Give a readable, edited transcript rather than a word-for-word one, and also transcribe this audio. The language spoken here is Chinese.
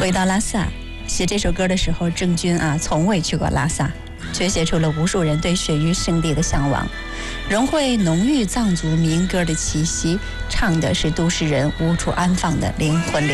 回到拉萨，写这首歌的时候，郑钧从未去过拉萨，却写出了无数人对雪域圣地的向往，融汇浓郁藏族民歌的气息，唱的是都市人无处安放的灵魂流。